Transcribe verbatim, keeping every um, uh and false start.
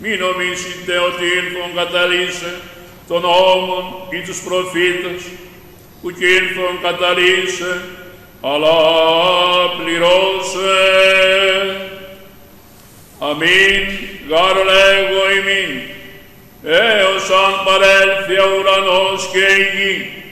Μη νομίσετε ότι ήλθον καταλύσε των νόμων ή τους προφήτες, που κι ήλθον καταλύσε, αλλά πληρώσε. Αμήν, γάρ λέγω ημίν, έως αν παρέλθει ο ουρανός και η γη,